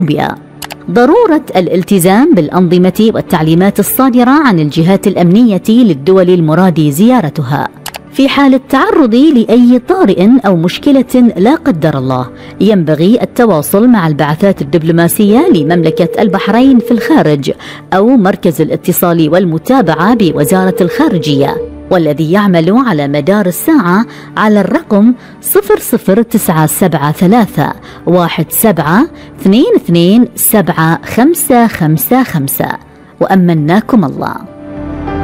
بها. ضرورة الالتزام بالأنظمة والتعليمات الصادرة عن الجهات الأمنية للدول المراد زيارتها. في حال التعرض لأي طارئ أو مشكلة لا قدر الله، ينبغي التواصل مع البعثات الدبلوماسية لمملكة البحرين في الخارج أو مركز الاتصال والمتابعة بوزارة الخارجية، والذي يعمل على مدار الساعة على الرقم 00973 17 22 7555. وأمناكم الله.